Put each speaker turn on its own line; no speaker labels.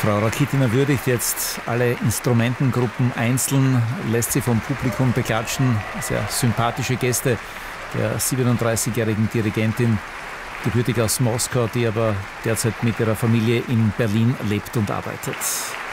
Frau Rakitina würdigt jetzt alle Instrumentengruppen einzeln, lässt sie vom Publikum beklatschen. Sehr sympathische Geste der 37-jährigen Dirigentin, gebürtig aus Moskau, die aber derzeit mit ihrer Familie in Berlin lebt und arbeitet.